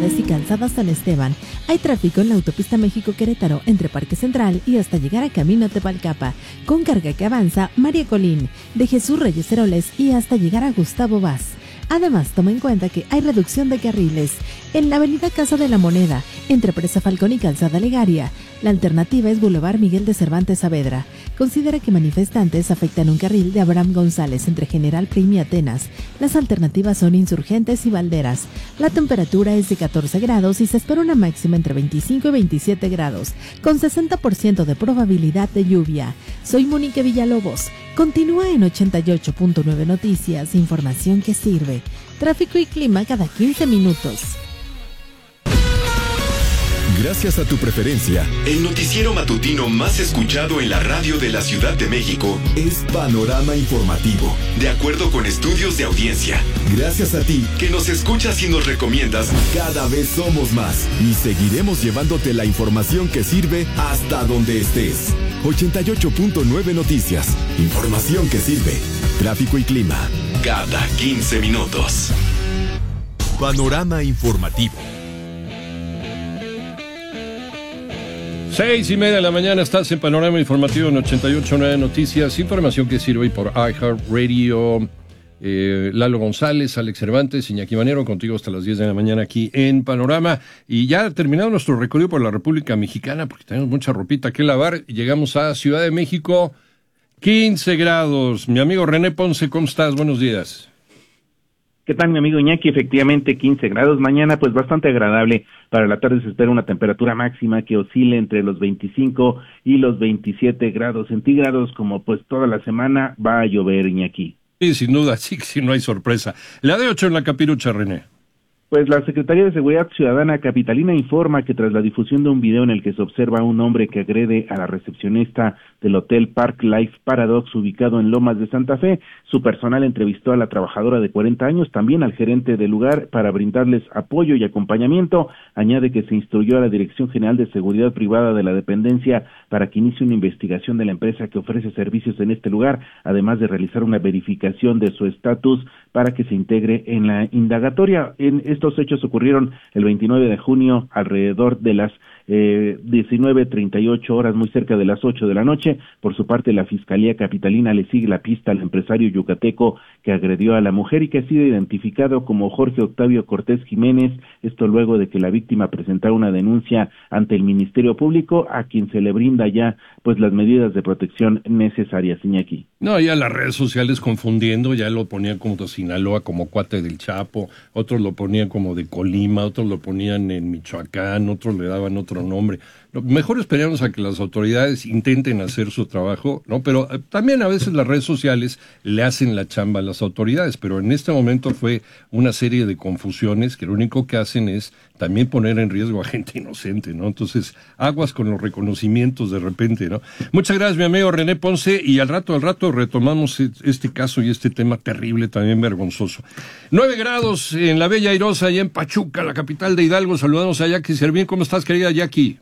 Ciudades y Calzada San Esteban. Hay tráfico en la autopista México-Querétaro entre Parque Central y hasta llegar a Camino Tepalcapa, con carga que avanza María Colín, de Jesús Reyes Heroles y hasta llegar a Gustavo Vaz. Además, toma en cuenta que hay reducción de carriles en la avenida Casa de la Moneda, entre Presa Falcón y Calzada Legaria. La alternativa es Boulevard Miguel de Cervantes Saavedra. Considera que manifestantes afectan un carril de Abraham González entre General Prim y Atenas. Las alternativas son Insurgentes y Valderas. La temperatura es de 14 grados y se espera una máxima entre 25 y 27 grados, con 60% de probabilidad de lluvia. Soy Monique Villalobos. Continúa en 88.9 Noticias, información que sirve. Tráfico y clima cada 15 minutos. Gracias a tu preferencia, el noticiero matutino más escuchado en la radio de la Ciudad de México es Panorama Informativo, de acuerdo con estudios de audiencia. Gracias a ti, que nos escuchas y nos recomiendas, cada vez somos más y seguiremos llevándote la información que sirve hasta donde estés. 88.9 Noticias, información que sirve. Tráfico y clima, cada 15 minutos. Panorama Informativo. 6:30 de la mañana, estás en Panorama Informativo en 88.9 Noticias, información que sirve por iHeartRadio. Lalo González, Alex Cervantes, Iñaki Manero, contigo hasta las 10 de la mañana aquí en Panorama. Y ya terminado nuestro recorrido por la República Mexicana, porque tenemos mucha ropita que lavar, llegamos a Ciudad de México, 15 grados. Mi amigo René Ponce, ¿cómo estás? Buenos días. ¿Qué tal, mi amigo Iñaki? Efectivamente, 15 grados. Mañana, pues bastante agradable. Para la tarde se espera una temperatura máxima que oscile entre los 25 y los 27 grados centígrados, como pues toda la semana va a llover, Iñaki. Sí, sin duda, sí, no hay sorpresa. La de 8 en la capirucha, René. Pues la Secretaría de Seguridad Ciudadana capitalina informa que tras la difusión de un video en el que se observa a un hombre que agrede a la recepcionista del Hotel Park Life Paradox ubicado en Lomas de Santa Fe, su personal entrevistó a la trabajadora de 40 años, también al gerente del lugar para brindarles apoyo y acompañamiento. Añade que se instruyó a la Dirección General de Seguridad Privada de la dependencia para que inicie una investigación de la empresa que ofrece servicios en este lugar, además de realizar una verificación de su estatus para que se integre en la indagatoria. Estos hechos ocurrieron el 29 de junio alrededor de las 19:38 horas, muy cerca de las 8 de la noche. Por su parte, la Fiscalía Capitalina le sigue la pista al empresario yucateco que agredió a la mujer y que ha sido identificado como Jorge Octavio Cortés Jiménez, esto luego de que la víctima presentara una denuncia ante el Ministerio Público, a quien se le brinda ya pues las medidas de protección necesarias, Iñaki. No, ya las redes sociales confundiendo, ya lo ponían como de Sinaloa, como cuate del Chapo, otros lo ponían como de Colima, otros lo ponían en Michoacán, otros le daban otro nombre. Mejor esperamos a que las autoridades intenten hacer su trabajo, ¿no? Pero también a veces las redes sociales le hacen la chamba a las autoridades, pero en este momento fue una serie de confusiones que lo único que hacen es también poner en riesgo a gente inocente, ¿no? Entonces, aguas con los reconocimientos de repente, ¿no? Muchas gracias, mi amigo René Ponce, y al rato retomamos este caso y este tema terrible, también vergonzoso. 9 grados en la Bella Airosa, allá en Pachuca, la capital de Hidalgo. Saludamos a Jackie Servín. ¿Cómo estás, querida Jackie?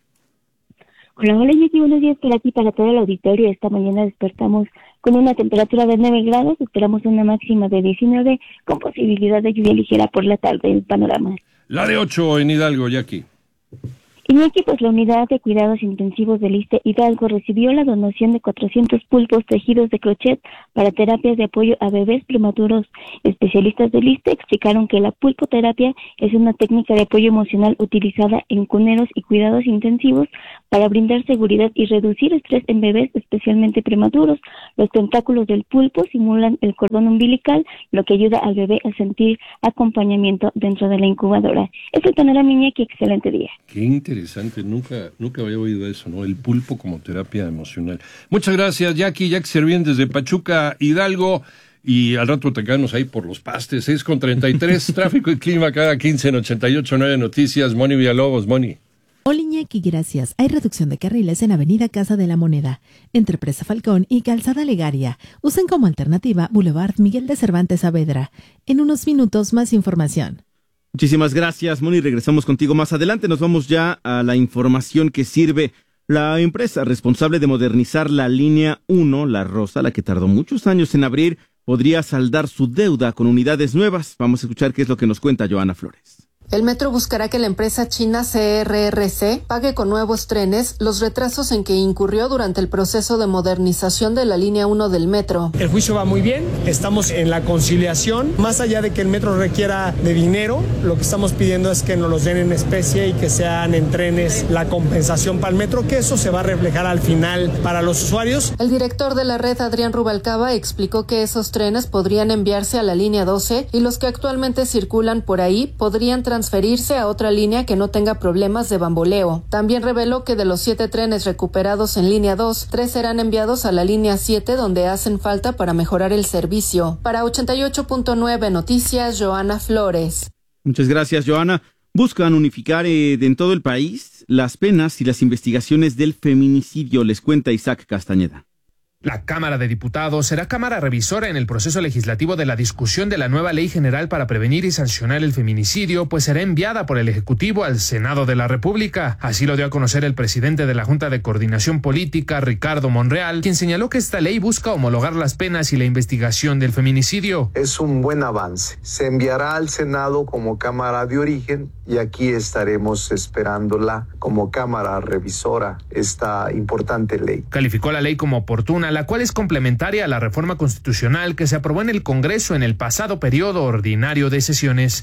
Hola, Jackie, buenos días por aquí para todo el auditorio. Esta mañana despertamos con una temperatura de 9 grados, esperamos una máxima de 19, con posibilidad de lluvia ligera por la tarde en Panorama. La de 8 en Hidalgo, Jackie. Iñaki, pues la unidad de cuidados intensivos del ISSSTE Hidalgo recibió la donación de 400 pulpos tejidos de crochet para terapias de apoyo a bebés prematuros. Especialistas del ISSSTE explicaron que la pulpoterapia es una técnica de apoyo emocional utilizada en cuneros y cuidados intensivos para brindar seguridad y reducir estrés en bebés, especialmente prematuros. Los tentáculos del pulpo simulan el cordón umbilical, lo que ayuda al bebé a sentir acompañamiento dentro de la incubadora. Es el panorama, Iñaki, excelente día. Qué interesante, nunca había oído eso, ¿no? El pulpo como terapia emocional. Muchas gracias, Jackie Servín desde Pachuca, Hidalgo, y al rato te quedamos ahí por los pastes, 6:33, tráfico y clima cada 15 en 88.9 Noticias. Moni Villalobos, Moni. Hola, Iñaki, gracias. Hay reducción de carriles en Avenida Casa de la Moneda, entre Presa Falcón y Calzada Legaria. Usen como alternativa Boulevard Miguel de Cervantes Saavedra. En unos minutos, más información. Muchísimas gracias, Moni. Regresamos contigo más adelante. Nos vamos ya a la información que sirve. La empresa responsable de modernizar la línea 1, La Rosa, la que tardó muchos años en abrir, podría saldar su deuda con unidades nuevas. Vamos a escuchar qué es lo que nos cuenta Joana Flores. El metro buscará que la empresa china CRRC pague con nuevos trenes los retrasos en que incurrió durante el proceso de modernización de la línea 1 del metro. El juicio va muy bien, estamos en la conciliación. Más allá de que el metro requiera de dinero, lo que estamos pidiendo es que nos los den en especie y que sean en trenes la compensación para el metro, que eso se va a reflejar al final para los usuarios. El director de la red, Adrián Rubalcaba, explicó que esos trenes podrían enviarse a la línea 12 y los que actualmente circulan por ahí podrían transferirse a otra línea que no tenga problemas de bamboleo. También reveló que de los 7 trenes recuperados en línea 2, 3 serán enviados a la línea 7 donde hacen falta para mejorar el servicio. Para 88.9 Noticias, Joana Flores. Muchas gracias, Joana. Buscan unificar en todo el país las penas y las investigaciones del feminicidio, les cuenta Isaac Castañeda. La Cámara de Diputados será cámara revisora en el proceso legislativo de la discusión de la nueva Ley General para prevenir y sancionar el feminicidio, pues será enviada por el Ejecutivo al Senado de la República. Así lo dio a conocer el presidente de la Junta de Coordinación Política, Ricardo Monreal, quien señaló que esta ley busca homologar las penas y la investigación del feminicidio. Es un buen avance. Se enviará al Senado como cámara de origen y aquí estaremos esperándola como cámara revisora esta importante ley. Calificó la ley como oportuna, la cual es complementaria a la reforma constitucional que se aprobó en el Congreso en el pasado periodo ordinario de sesiones.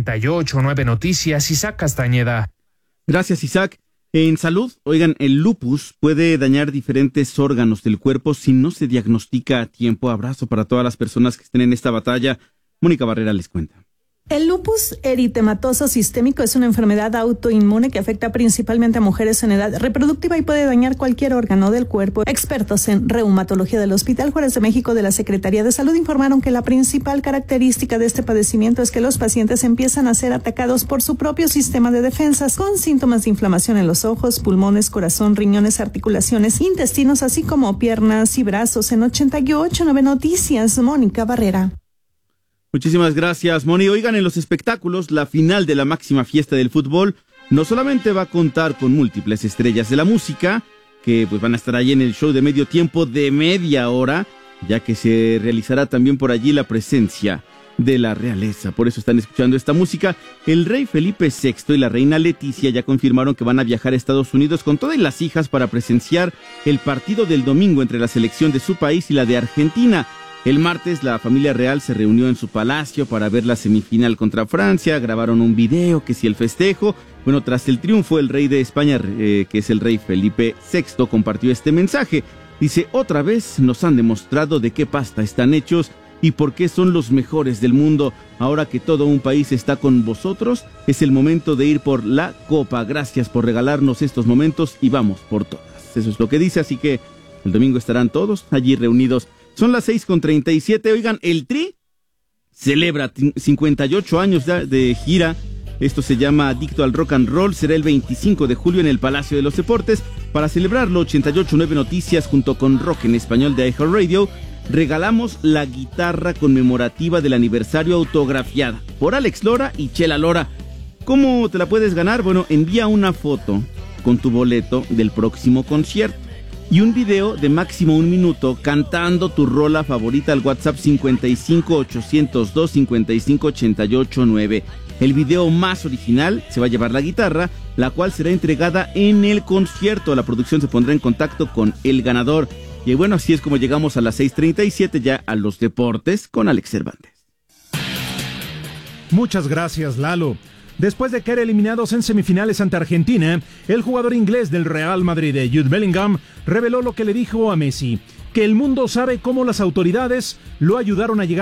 88.9 Noticias, Isaac Castañeda. Gracias, Isaac. En salud, oigan, el lupus puede dañar diferentes órganos del cuerpo si no se diagnostica a tiempo. Abrazo para todas las personas que estén en esta batalla. Mónica Barrera les cuenta. El lupus eritematoso sistémico es una enfermedad autoinmune que afecta principalmente a mujeres en edad reproductiva y puede dañar cualquier órgano del cuerpo. Expertos en reumatología del Hospital Juárez de México de la Secretaría de Salud informaron que la principal característica de este padecimiento es que los pacientes empiezan a ser atacados por su propio sistema de defensas, con síntomas de inflamación en los ojos, pulmones, corazón, riñones, articulaciones, intestinos, así como piernas y brazos. En 88.9 Noticias, Mónica Barrera. Muchísimas gracias, Moni. Oigan, en los espectáculos, la final de la máxima fiesta del fútbol no solamente va a contar con múltiples estrellas de la música, que pues van a estar ahí en el show de medio tiempo de media hora, ya que se realizará también por allí la presencia de la realeza. Por eso están escuchando esta música. El rey Felipe VI y la reina Leticia ya confirmaron que van a viajar a Estados Unidos con todas las hijas para presenciar el partido del domingo entre la selección de su país y la de Argentina. El martes la familia real se reunió en su palacio para ver la semifinal contra Francia, grabaron un video que si el festejo. Bueno, tras el triunfo, el rey de España, que es el rey Felipe VI, compartió este mensaje. Dice, otra vez nos han demostrado de qué pasta están hechos y por qué son los mejores del mundo. Ahora que todo un país está con vosotros, es el momento de ir por la copa. Gracias por regalarnos estos momentos y vamos por todas. Eso es lo que dice, así que el domingo estarán todos allí reunidos. Son las 6:37. Oigan, el Tri celebra 58 años de gira. Esto se llama Adicto al Rock and Roll. Será el 25 de julio en el Palacio de los Deportes. Para celebrarlo, 88.9 Noticias junto con Rock en Español de iHeartRadio regalamos la guitarra conmemorativa del aniversario autografiada por Alex Lora y Chela Lora. ¿Cómo te la puedes ganar? Bueno, envía una foto con tu boleto del próximo concierto y un video de máximo 1 minuto cantando tu rola favorita al WhatsApp 55-802-55-88-9. El video más original se va a llevar la guitarra, la cual será entregada en el concierto. La producción se pondrá en contacto con el ganador. Y bueno, así es como llegamos a las 6:37 ya a los deportes con Alex Cervantes. Muchas gracias, Lalo. Después de caer eliminados en semifinales ante Argentina, el jugador inglés del Real Madrid, Jude Bellingham, reveló lo que le dijo a Messi, que el mundo sabe cómo las autoridades lo ayudaron a llegar